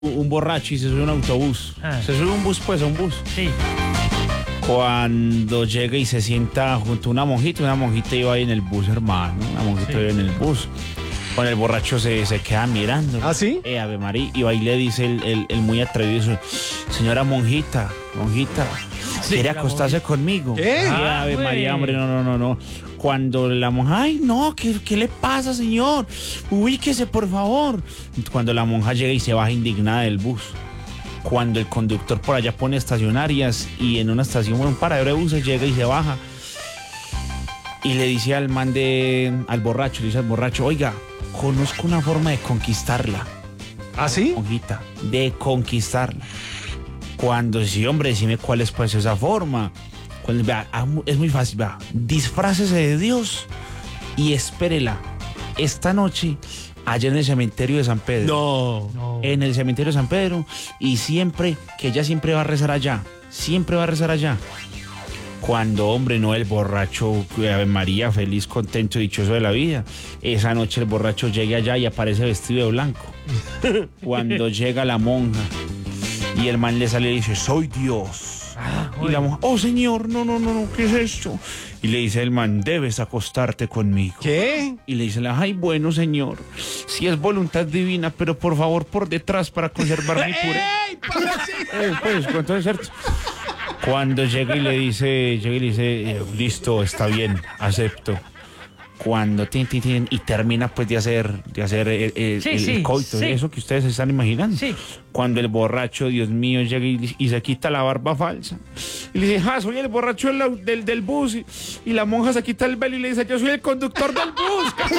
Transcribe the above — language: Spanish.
Un borracho y se sube a un autobús. Se sube a un bus, pues, a un bus. Sí. Cuando llega y se sienta junto a una monjita iba ahí en el bus, hermano. Una monjita iba en el bus. Con el borracho se queda mirando. ¿Ah, sí? Ave María. Y ahí le dice el muy atrevido: señora monjita, ¿quiere acostarse conmigo? ¿Qué? Ave María, hombre, no. Cuando la monja, ay, no, ¿qué le pasa, señor? Ubíquese, por favor. Cuando la monja llega y se baja indignada del bus. Cuando el conductor por allá pone estacionarias y en una estación, un paradero de buses, llega y se baja. Y le dice al borracho, oiga, conozco una forma de conquistarla. ¿Ah, sí? Monjita, de conquistarla. Cuando sí, hombre, decime cuál es pues esa forma. Vea, es muy fácil, vea, disfrácese de Dios y espérela esta noche allá en el cementerio de San Pedro. No. En el cementerio de San Pedro, y que ella siempre va a rezar allá. Cuando, hombre, no, el borracho, Ave María, feliz, contento y dichoso de la vida. Esa noche el borracho llega allá y aparece vestido de blanco. Cuando llega la monja y el man le sale y dice: soy Dios. Y la monja: oh, señor, no, ¿qué es esto? Y le dice el man: debes acostarte conmigo. ¿Qué? Y le dice: ay, bueno, señor, si es voluntad divina, pero por favor por detrás para conservar mi pureza. Pues, entonces, ¿cierto? Cuando llega y le dice, listo, está bien, acepto. Cuando y termina pues de hacer el coito, eso que ustedes se están imaginando. Sí. Cuando el borracho, Dios mío, llega y se quita la barba falsa. Y le dice: soy el borracho del bus. Y la monja se quita el velo y le dice: yo soy el conductor del bus.